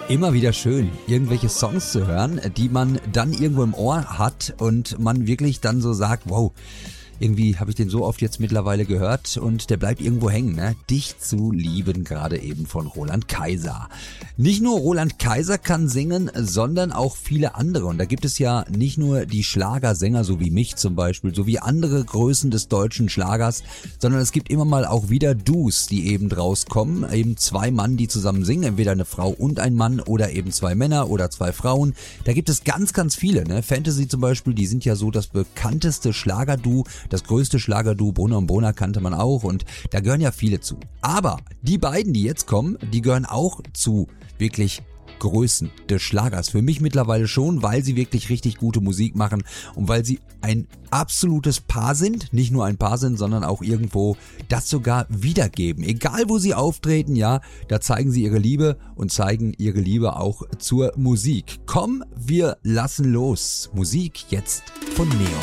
Immer wieder schön, irgendwelche Songs zu hören, die man dann irgendwo im Ohr hat und man wirklich dann so sagt, wow, irgendwie habe ich den so oft jetzt mittlerweile gehört und der bleibt irgendwo hängen, ne? Dich zu lieben, gerade eben von Roland Kaiser. Nicht nur Roland Kaiser kann singen, sondern auch viele andere. Und da gibt es ja nicht nur die Schlagersänger, so wie mich zum Beispiel, so wie andere Größen des deutschen Schlagers, sondern es gibt immer mal auch wieder Duos, die eben rauskommen. Eben zwei Mann, die zusammen singen, entweder eine Frau und ein Mann oder eben zwei Männer oder zwei Frauen. Da gibt es ganz, ganz viele, ne? Fantasy zum Beispiel, die sind ja so das bekannteste Schlagerduo. Das größte Schlagerduo, Brunner und Brunner, kannte man auch und da gehören ja viele zu. Aber die beiden, die jetzt kommen, die gehören auch zu wirklich Größen des Schlagers. Für mich mittlerweile schon, weil sie wirklich richtig gute Musik machen und weil sie ein absolutes Paar sind. Nicht nur ein Paar sind, sondern auch irgendwo das sogar wiedergeben. Egal wo sie auftreten, ja, da zeigen sie ihre Liebe und zeigen ihre Liebe auch zur Musik. Komm, wir lassen los. Musik jetzt von Neon.